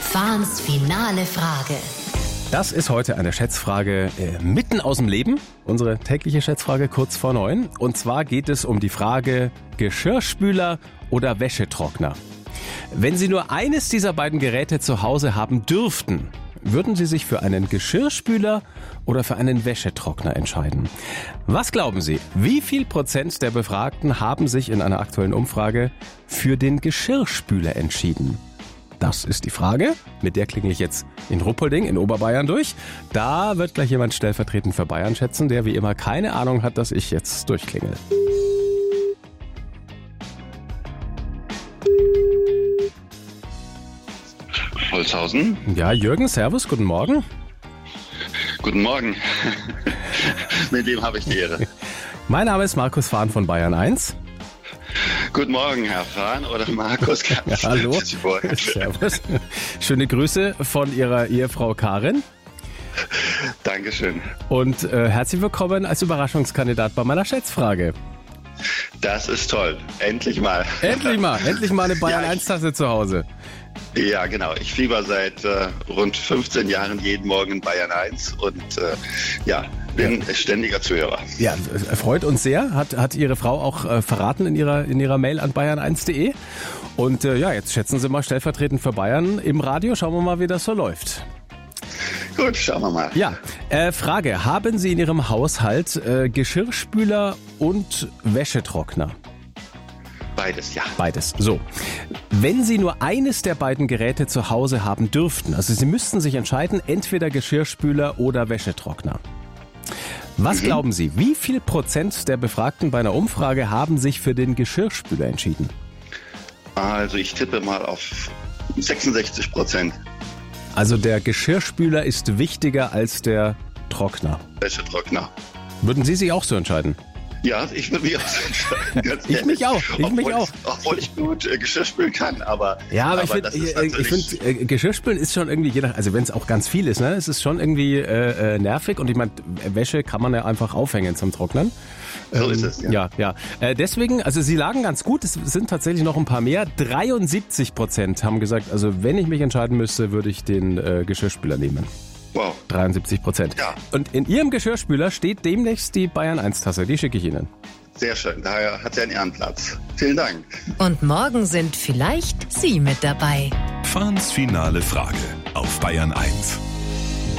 Fahns finale Frage. Das ist heute eine Schätzfrage mitten aus dem Leben. Unsere tägliche Schätzfrage kurz vor 9. Und zwar geht es um die Frage Geschirrspüler oder Wäschetrockner. Wenn Sie nur eines dieser beiden Geräte zu Hause haben dürften, würden Sie sich für einen Geschirrspüler oder für einen Wäschetrockner entscheiden? Was glauben Sie, wie viel Prozent der Befragten haben sich in einer aktuellen Umfrage für den Geschirrspüler entschieden? Das ist die Frage, mit der klinge ich jetzt in Ruppolding in Oberbayern durch. Da wird gleich jemand stellvertretend für Bayern schätzen, der wie immer keine Ahnung hat, dass ich jetzt durchklingel. Holzhausen. Ja, Jürgen, servus, guten Morgen. Guten Morgen. Mit wem habe ich die Ehre? Mein Name ist Markus Fahn von Bayern 1. Guten Morgen, Herr Fahn oder Markus. Ja, hallo. Servus. Schöne Grüße von Ihrer Ehefrau Karin. Dankeschön. Und herzlich willkommen als Überraschungskandidat bei meiner Schätzfrage. Das ist toll. Endlich mal. Endlich mal eine Bayern 1-Tasse zu Hause. Ja, genau. Ich fieber seit rund 15 Jahren jeden Morgen in Bayern 1 und bin ständiger Zuhörer. Ja, freut uns sehr. Hat Ihre Frau auch verraten in ihrer Mail an bayern1.de. Und jetzt schätzen Sie mal stellvertretend für Bayern im Radio. Schauen wir mal, wie das so läuft. Gut, schauen wir mal. Ja, Frage. Haben Sie in Ihrem Haushalt Geschirrspüler und Wäschetrockner? Beides, ja. Beides. So. Wenn Sie nur eines der beiden Geräte zu Hause haben dürften, also Sie müssten sich entscheiden, entweder Geschirrspüler oder Wäschetrockner. Was glauben Sie, wie viel Prozent der Befragten bei einer Umfrage haben sich für den Geschirrspüler entschieden? Also ich tippe mal auf 66%. Also der Geschirrspüler ist wichtiger als der Trockner. Wäschetrockner. Würden Sie sich auch so entscheiden? Ja, ich würde mich auch so entscheiden. Ganz Ich mich auch. Obwohl ich gut Geschirr spülen kann, aber ich finde, Geschirrspülen ist schon irgendwie, also wenn es auch ganz viel ist, ne, es ist schon irgendwie nervig und ich meine, Wäsche kann man ja einfach aufhängen zum Trocknen. So ist es, ja. Ja. Deswegen, also Sie lagen ganz gut, es sind tatsächlich noch ein paar mehr. 73% haben gesagt, also wenn ich mich entscheiden müsste, würde ich den Geschirrspüler nehmen. Wow. 73%. Ja. Und in Ihrem Geschirrspüler steht demnächst die Bayern 1-Tasse. Die schicke ich Ihnen. Sehr schön. Daher hat sie einen Ehrenplatz. Vielen Dank. Und morgen sind vielleicht Sie mit dabei. Fahns finale Frage auf Bayern 1.